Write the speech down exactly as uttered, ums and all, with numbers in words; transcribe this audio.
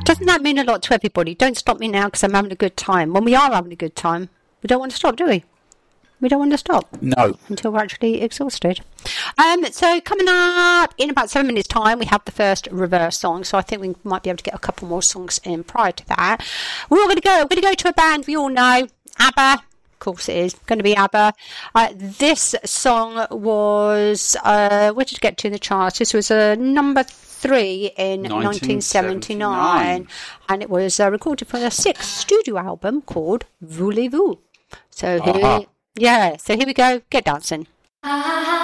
Doesn't that mean a lot to everybody? Don't stop me now because I'm having a good time. When we are having a good time, we don't want to stop, do we? We don't want to stop. No. Until we're actually exhausted. Um, so coming up in about seven minutes' time, we have the first reverse song. So I think we might be able to get a couple more songs in prior to that. We're all going to go. We're going to go to a band we all know, ABBA. Of course it is going to be ABBA. Uh, this song was, uh, where did it get to in the charts? This was a uh, number three in nineteen seventy-nine. And it was uh, recorded from their sixth studio album called Voulez-Vous. So here, uh-huh. yeah, so here we go. Get dancing.